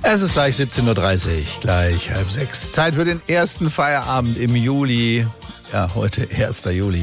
Es ist gleich 17.30 Uhr, gleich 5:30. Zeit für den ersten Feierabend im Juli. Ja, heute 1. Juli.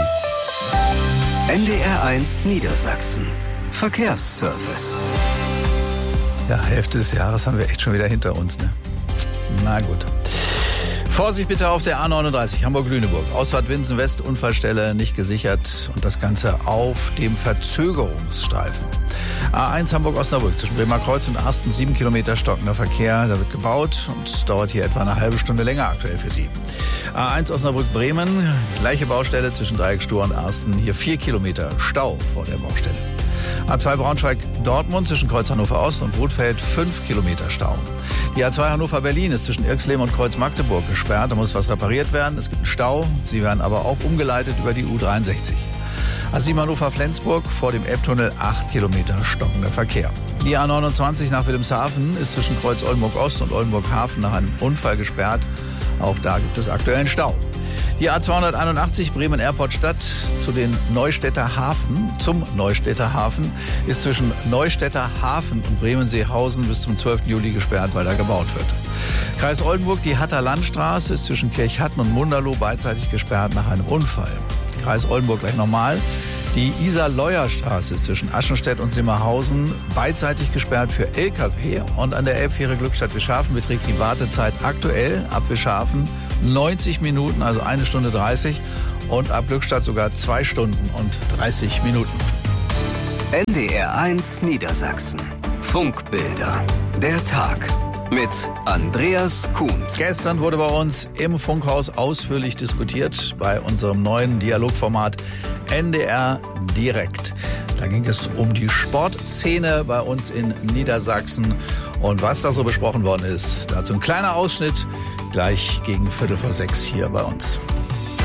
NDR1 Niedersachsen. Verkehrsservice. Ja, Hälfte des Jahres haben wir echt schon wieder hinter uns, ne? Na gut. Vorsicht bitte auf der A39 Hamburg-Lüneburg. Ausfahrt Winsen West, Unfallstelle nicht gesichert und das Ganze auf dem Verzögerungsstreifen. A1 Hamburg-Osnabrück zwischen Bremer Kreuz und Arsten 7 Kilometer stockender Verkehr. Da wird gebaut und dauert hier etwa eine halbe Stunde länger aktuell für Sie. A1 Osnabrück-Bremen, gleiche Baustelle zwischen Dreieckstuhr und Arsten. Hier 4 Kilometer Stau vor der Baustelle. A2 Braunschweig-Dortmund zwischen Kreuz Hannover Ost und Rothfeld 5 Kilometer Stau. Die A2 Hannover-Berlin ist zwischen Irxleben und Kreuz Magdeburg gesperrt. Da muss was repariert werden. Es gibt einen Stau. Sie werden aber auch umgeleitet über die U63. A7 Hannover-Flensburg vor dem Elbtunnel 8 Kilometer stockender Verkehr. Die A29 nach Wilhelmshaven ist zwischen Kreuz Oldenburg Ost und Oldenburg Hafen nach einem Unfall gesperrt. Auch da gibt es aktuellen Stau. Die A281 Bremen-Airport-Stadt zum Neustädter Hafen ist zwischen Neustädter Hafen und Bremen-Seehausen bis zum 12. Juli gesperrt, weil da gebaut wird. Kreis Oldenburg, die Hatter Landstraße ist zwischen Kirchhatten und Munderloh beidseitig gesperrt nach einem Unfall. Kreis Oldenburg gleich nochmal. Die Isar-Leuer-Straße ist zwischen Aschenstedt und Simmerhausen beidseitig gesperrt für Lkw. Und an der Elbfähre Glückstadt-Wischhafen beträgt die Wartezeit aktuell ab Wischhafen 90 Minuten, also 1 Stunde 30. Und ab Glückstadt sogar 2 Stunden und 30 Minuten. NDR1 Niedersachsen. Funkbilder. Der Tag. Mit Andreas Kuhns. Gestern wurde bei uns im Funkhaus ausführlich diskutiert bei unserem neuen Dialogformat NDR Direkt. Da ging es um die Sportszene bei uns in Niedersachsen und was da so besprochen worden ist. Dazu ein kleiner Ausschnitt, gleich gegen 5:45 hier bei uns.